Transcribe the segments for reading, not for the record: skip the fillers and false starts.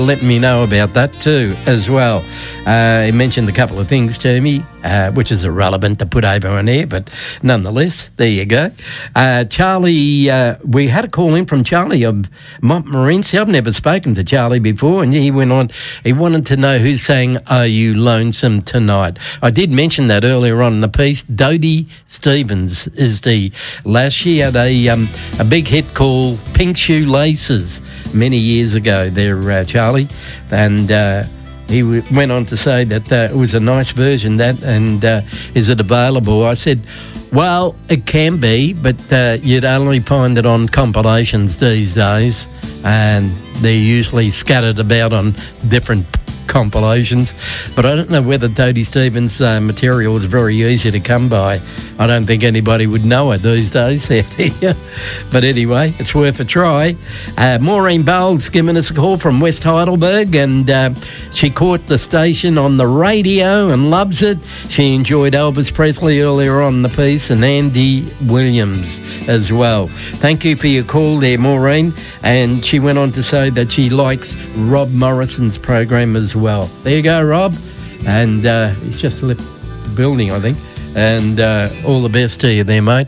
Let me know about that too as well. He mentioned a couple of things to me, which is irrelevant to put over on air, but nonetheless, there you go. Charlie, we had a call in from Charlie of Montmorency. I've never spoken to Charlie before, and he went on. He wanted to know who's saying, "Are you lonesome tonight?" I did mention that earlier on in the piece. Dodie Stevens is the lass. She had a big hit called Pink Shoe Laces many years ago there, Charlie, and he went on to say that it was a nice version, that, and is it available? I said, well, it can be, but you'd only find it on compilations these days, and they're usually scattered about on different compilations, but I don't know whether Dodie Stevens' material is very easy to come by. I don't think anybody would know it these days. But anyway, it's worth a try. Maureen Bowles giving us a call from West Heidelberg, and she caught the station on the radio and loves it. She enjoyed Elvis Presley earlier on in the piece, and Andy Williams as well. Thank you for your call there, Maureen. And she went on to say that she likes Rob Morrison's program as well. There you go, Rob. And he's just left the building, I think. And all the best to you there, mate.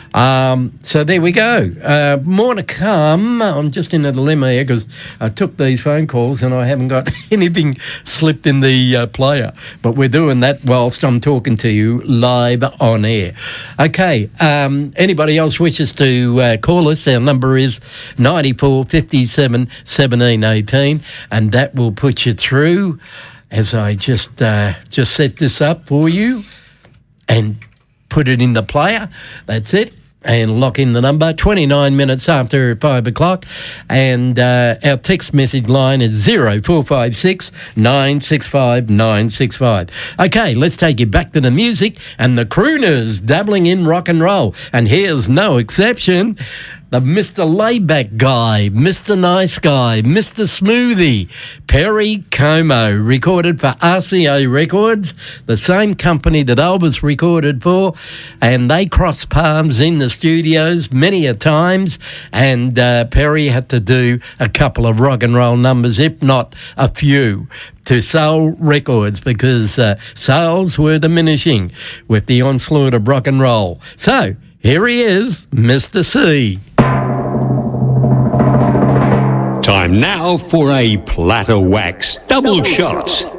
So there we go. More to come. I'm just in a dilemma here because I took these phone calls and I haven't got anything slipped in the player. But we're doing that whilst I'm talking to you live on air. Okay, anybody else wishes to call us, our number is 94 57 17 18, and that will put you through as I just set this up for you and put it in the player. That's it. And lock in the number, 29 minutes after 5 o'clock. And our text message line is 0456 965 965. Okay, let's take you back to the music and the crooners dabbling in rock and roll. And here's no exception. The Mr. Layback Guy, Mr. Nice Guy, Mr. Smoothie, Perry Como, recorded for RCA Records, the same company that Elvis recorded for, and they crossed paths in the studios many a times, and Perry had to do a couple of rock and roll numbers, if not a few, to sell records because sales were diminishing with the onslaught of rock and roll. So, here he is, Mr. C. Time now for a platter wax double shot.